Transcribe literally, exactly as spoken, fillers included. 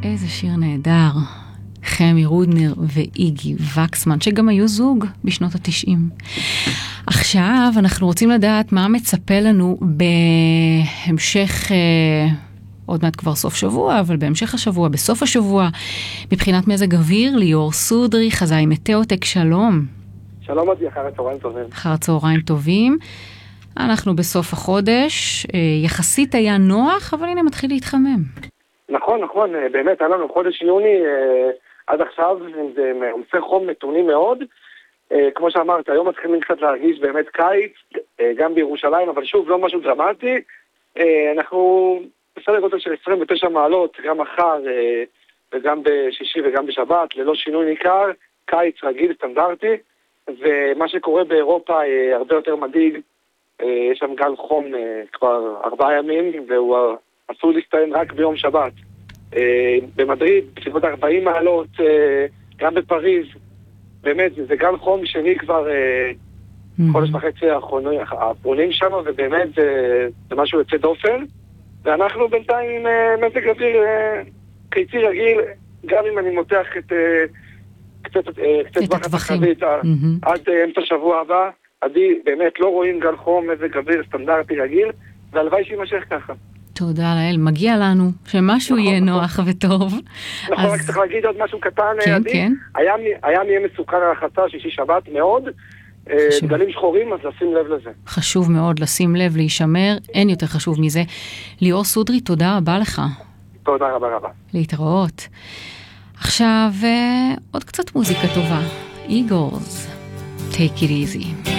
איזה שיר נהדר. חמי רודנר ואיגי וקסמן, שגם היו זוג בשנות התשעים. עכשיו אנחנו רוצים לדעת מה מצפה לנו בהמשך, אה, עוד מעט כבר סוף שבוע, אבל בהמשך השבוע, בסוף השבוע, מבחינת מזג אוויר. ליאור סודרי, חזאי מטאוטק, שלום. שלום עדי, אחר הצהריים טובים. אחר צהריים טובים. אנחנו בסוף החודש, אה, יחסית היה נוח, אבל הנה מתחיל להתחמם. נכון, נכון, באמת, היה לנו חודש יוני אה, עד עכשיו, זה עושה חום מתונים מאוד. אה, כמו שאמרת, היום מתחילים קצת להרגיש באמת קיץ, אה, גם בירושלים, אבל שוב, לא משהו דרמטי. אה, אנחנו בסדר גודל של עשרים ותשע מעלות, גם מחר, אה, וגם בשישי וגם בשבת, ללא שינוי ניכר, קיץ רגיל, סטנדרטי, ומה שקורה באירופה אה, הרבה יותר מדאיג. אה, יש שם גל חום אה, כבר ארבעה ימים, והוא עשוי להסתיים רק ביום שבת. אה, במדריד, בסביבות ארבעים מעלות, אה, גם בפריז, באמת, זה גל חום שני כבר אה, mm-hmm. חודש וחצי האחרונים, האחרונים שם, ובאמת זה, זה משהו יוצא דופן. ואנחנו בינתיים עם אה, מזג אוויר אה, קיצי רגיל, גם אם אני מותח את אה, קצת, אה, קצת את הטווחים. mm-hmm. עד אה, אמצע שבוע הבא, עדי, באמת לא רואים גל חום, מזג אוויר סטנדרטי רגיל, והלוואי שימשך ככה. תודה לאל, מגיע לנו שמשהו יהיה נוח וטוב. נכון, רק צריך להגיד עוד משהו קטן, עדי. הים יהיה מסוכן על החצה, שישי שבת מאוד, דגלים שחורים, אז לשים לב לזה. חשוב מאוד לשים לב, להישמר, אין יותר חשוב מזה. ליאור סודרי, תודה רבה לך. תודה רבה רבה. להתראות. עכשיו, עוד קצת מוזיקה טובה. Eagles, Take It Easy.